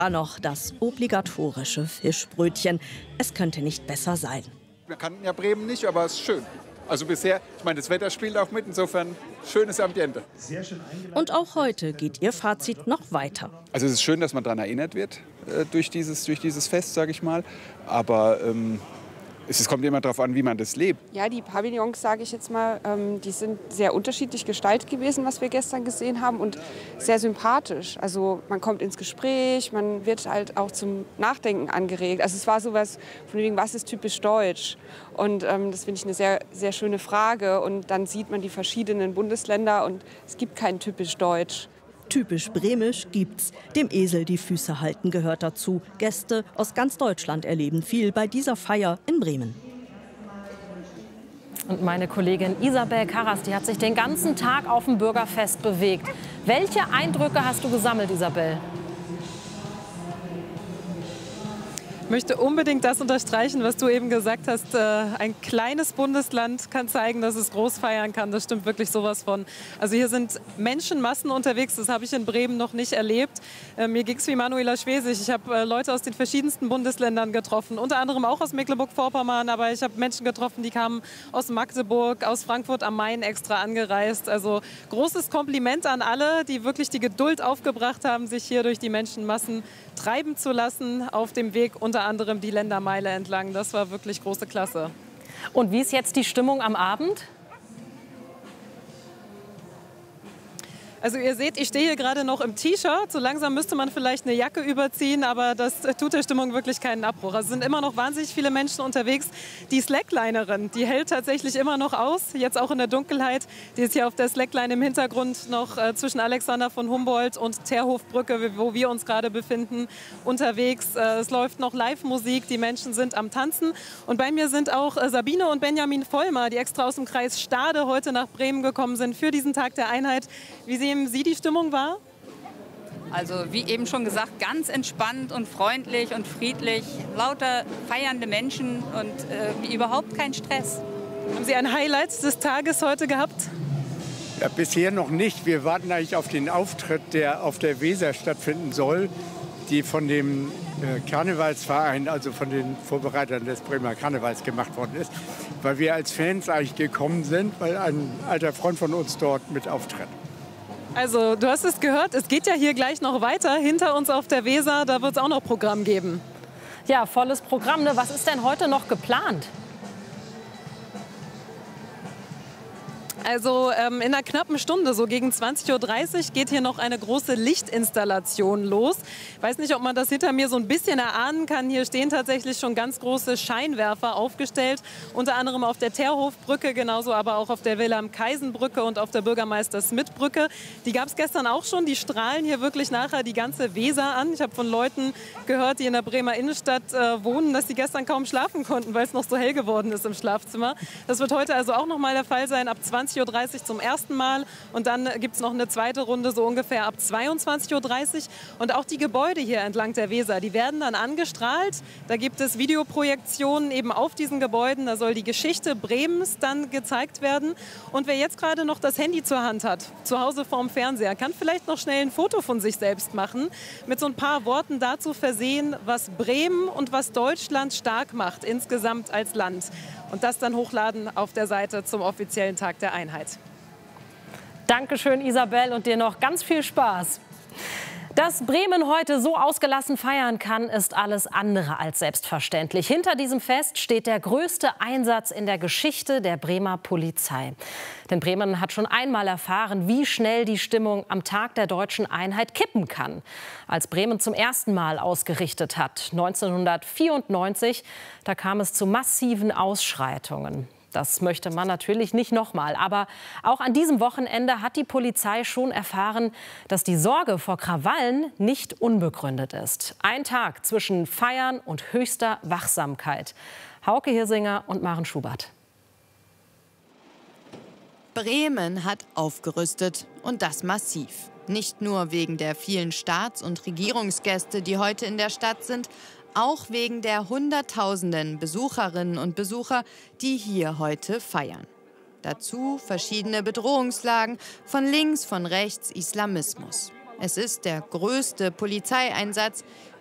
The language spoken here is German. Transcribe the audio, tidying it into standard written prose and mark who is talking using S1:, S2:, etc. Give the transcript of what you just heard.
S1: Dann noch das obligatorische Fischbrötchen. Es könnte nicht besser sein.
S2: Wir kannten ja Bremen nicht, aber es ist schön. Also bisher, ich meine, das Wetter spielt auch mit, insofern schönes Ambiente.
S1: Und auch heute geht ihr Fazit noch weiter.
S2: Also es ist schön, dass man daran erinnert wird, durch dieses Fest, sage ich mal. Aber es kommt immer darauf an, wie man das lebt.
S3: Ja, die Pavillons, sage ich jetzt mal, die sind sehr unterschiedlich gestaltet gewesen, was wir gestern gesehen haben, und sehr sympathisch. Also man kommt ins Gespräch, man wird halt auch zum Nachdenken angeregt. Also es war sowas von wegen, was ist typisch deutsch? Und das finde ich eine sehr, sehr schöne Frage. Und dann sieht man die verschiedenen Bundesländer und es gibt kein typisch deutsch.
S1: Typisch bremisch gibt's. Dem Esel die Füße halten gehört dazu. Gäste aus ganz Deutschland erleben viel bei dieser Feier in Bremen.
S4: Und meine Kollegin Isabel Karras, die hat sich den ganzen Tag auf dem Bürgerfest bewegt. Welche Eindrücke hast du gesammelt, Isabel?
S5: Ich möchte unbedingt das unterstreichen, was du eben gesagt hast. Ein kleines Bundesland kann zeigen, dass es groß feiern kann. Das stimmt wirklich sowas von. Also hier sind Menschenmassen unterwegs. Das habe ich in Bremen noch nicht erlebt. Mir ging es wie Manuela Schwesig. Ich habe Leute aus den verschiedensten Bundesländern getroffen. Unter anderem auch aus Mecklenburg-Vorpommern. Aber ich habe Menschen getroffen, die kamen aus Magdeburg, aus Frankfurt am Main extra angereist. Also großes Kompliment an alle, die wirklich die Geduld aufgebracht haben, sich hier durch die Menschenmassen treiben zu lassen auf dem Weg unter anderem die Ländermeile entlang. Das war wirklich große Klasse.
S4: Und wie ist jetzt die Stimmung am Abend?
S5: Also ihr seht, ich stehe hier gerade noch im T-Shirt. So langsam müsste man vielleicht eine Jacke überziehen, aber das tut der Stimmung wirklich keinen Abbruch. Also es sind immer noch wahnsinnig viele Menschen unterwegs. Die Slacklinerin, die hält tatsächlich immer noch aus, jetzt auch in der Dunkelheit. Die ist hier auf der Slackline im Hintergrund noch zwischen Alexander von Humboldt und Teerhofbrücke, wo wir uns gerade befinden, unterwegs. Es läuft noch Live-Musik, die Menschen sind am Tanzen. Und bei mir sind auch Sabine und Benjamin Vollmer, die extra aus dem Kreis Stade heute nach Bremen gekommen sind für diesen Tag der Einheit. Wie nehmen Sie die Stimmung wahr?
S6: Also wie eben schon gesagt, ganz entspannt und freundlich und friedlich. Lauter feiernde Menschen und überhaupt kein Stress.
S5: Haben Sie ein Highlight des Tages heute gehabt?
S7: Ja, bisher noch nicht. Wir warten eigentlich auf den Auftritt, der auf der Weser stattfinden soll, die von dem Karnevalsverein, also von den Vorbereitern des Bremer Karnevals gemacht worden ist, weil wir als Fans eigentlich gekommen sind, weil ein alter Freund von uns dort mit auftritt.
S5: Also du hast es gehört, es geht ja hier gleich noch weiter, hinter uns auf der Weser, da wird es auch noch Programm geben.
S4: Ja, volles Programm. Ne? Was ist denn heute noch geplant?
S5: Also in einer knappen Stunde, so gegen 20:30 Uhr, geht hier noch eine große Lichtinstallation los. Ich weiß nicht, ob man das hinter mir so ein bisschen erahnen kann. Hier stehen tatsächlich schon ganz große Scheinwerfer aufgestellt. Unter anderem auf der Teerhofbrücke, genauso aber auch auf der Wilhelm-Kaisen-Brücke und auf der Bürgermeister-Smith-Brücke. Die gab es gestern auch schon. Die strahlen hier wirklich nachher die ganze Weser an. Ich habe von Leuten gehört, die in der Bremer Innenstadt wohnen, dass sie gestern kaum schlafen konnten, weil es noch so hell geworden ist im Schlafzimmer. Das wird heute also auch noch mal der Fall sein, ab 20:30 Uhr zum ersten Mal, und dann gibt es noch eine zweite Runde so ungefähr ab 22:30 Uhr. Und auch die Gebäude hier entlang der Weser, die werden dann angestrahlt. Da gibt es Videoprojektionen eben auf diesen Gebäuden. Da soll die Geschichte Bremens dann gezeigt werden. Und wer jetzt gerade noch das Handy zur Hand hat, zu Hause vorm Fernseher, kann vielleicht noch schnell ein Foto von sich selbst machen, mit so ein paar Worten dazu versehen, was Bremen und was Deutschland stark macht insgesamt als Land. Und das dann hochladen auf der Seite zum offiziellen Tag der Einheit.
S4: Dankeschön, Isabel, und dir noch ganz viel Spaß. Dass Bremen heute so ausgelassen feiern kann, ist alles andere als selbstverständlich. Hinter diesem Fest steht der größte Einsatz in der Geschichte der Bremer Polizei. Denn Bremen hat schon einmal erfahren, wie schnell die Stimmung am Tag der deutschen Einheit kippen kann. Als Bremen zum ersten Mal ausgerichtet hat, 1994, da kam es zu massiven Ausschreitungen. Das möchte man natürlich nicht nochmal. Aber auch an diesem Wochenende hat die Polizei schon erfahren, dass die Sorge vor Krawallen nicht unbegründet ist. Ein Tag zwischen Feiern und höchster Wachsamkeit. Hauke Hirsinger und Maren Schubert.
S8: Bremen hat aufgerüstet, und das massiv. Nicht nur wegen der vielen Staats- und Regierungsgäste, die heute in der Stadt sind, auch wegen der Hunderttausenden Besucherinnen und Besucher, die hier heute feiern. Dazu verschiedene Bedrohungslagen, von links, von rechts Islamismus. Es ist der größte Polizeieinsatz